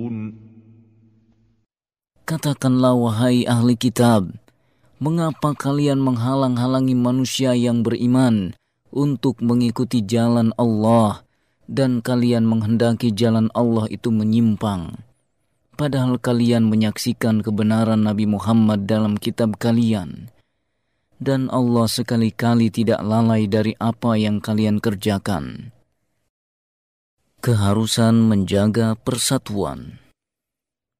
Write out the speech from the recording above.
Katakanlah wahai ahli kitab, mengapa kalian menghalang-halangi manusia yang beriman untuk mengikuti jalan Allah dan kalian menghendaki jalan Allah itu menyimpang? Padahal kalian menyaksikan kebenaran Nabi Muhammad dalam kitab kalian. Dan Allah sekali-kali tidak lalai dari apa yang kalian kerjakan. Keharusan menjaga persatuan.